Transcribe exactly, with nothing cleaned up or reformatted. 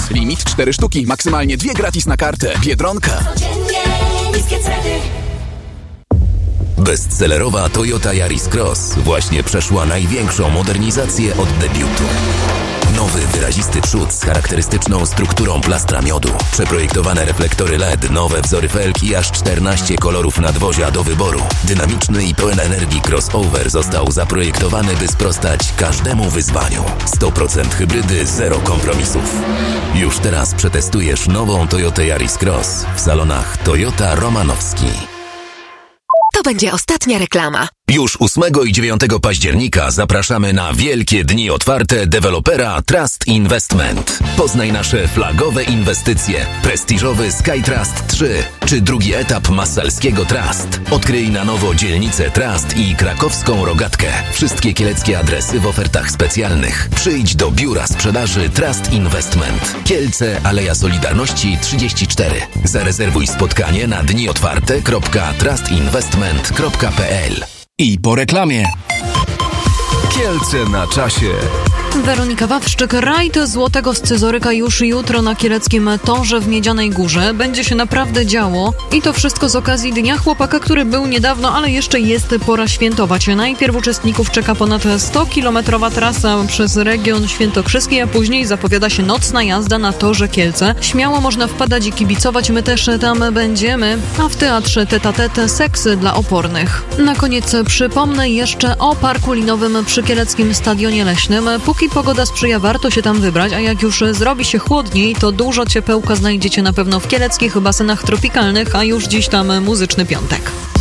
Limit cztery sztuki, maksymalnie dwie gratis na kartę. Biedronka. Bestsellerowa Toyota Yaris Cross właśnie przeszła największą modernizację od debiutu. Nowy, wyrazisty przód z charakterystyczną strukturą plastra miodu. Przeprojektowane reflektory L E D, nowe wzory felg i aż czternaście kolorów nadwozia do wyboru. Dynamiczny i pełen energii crossover został zaprojektowany, by sprostać każdemu wyzwaniu. sto procent hybrydy, zero kompromisów. Już teraz przetestujesz nową Toyota Yaris Cross w salonach Toyota Romanowski. To będzie ostatnia reklama. Już ósmego i dziewiątego października zapraszamy na wielkie dni otwarte dewelopera Trust Investment. Poznaj nasze flagowe inwestycje. Prestiżowy SkyTrust trzy czy drugi etap Massalskiego Trust. Odkryj na nowo dzielnicę Trust i krakowską Rogatkę. Wszystkie kieleckie adresy w ofertach specjalnych. Przyjdź do biura sprzedaży Trust Investment. Kielce, Aleja Solidarności trzydzieści cztery. Zarezerwuj spotkanie na dni otwarte kropka trust investment kropka p l. I po reklamie. Kielce na czasie. Weronika Wawrzyk, rajd Złotego Scyzoryka już jutro na kieleckim torze w Miedzianej Górze. Będzie się naprawdę działo i to wszystko z okazji Dnia Chłopaka, który był niedawno, ale jeszcze jest pora świętować. Najpierw uczestników czeka ponad sto kilometrowa trasa przez region świętokrzyski, a później zapowiada się nocna jazda na torze Kielce. Śmiało można wpadać i kibicować, my też tam będziemy, a w teatrze tete-a-tete seksy dla opornych. Na koniec przypomnę jeszcze o parku linowym przy Kieleckim Stadionie Leśnym. Póki pogoda sprzyja, warto się tam wybrać, a jak już zrobi się chłodniej, to dużo ciepełka znajdziecie na pewno w kieleckich basenach tropikalnych, a już dziś tam muzyczny piątek.